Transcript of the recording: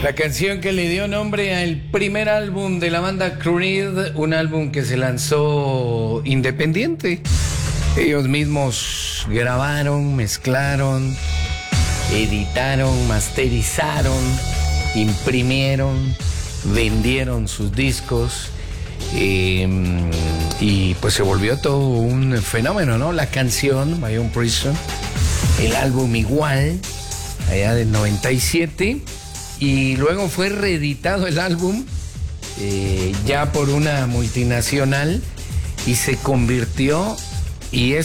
La canción que le dio nombre al primer álbum de la banda Creed, un álbum que se lanzó independiente. Ellos mismos grabaron, mezclaron, editaron, masterizaron, imprimieron, vendieron sus discos y pues se volvió todo un fenómeno, ¿no? La canción My Own Prison, el álbum igual, allá del 97, y luego fue reeditado el álbum ya por una multinacional y se convirtió, y es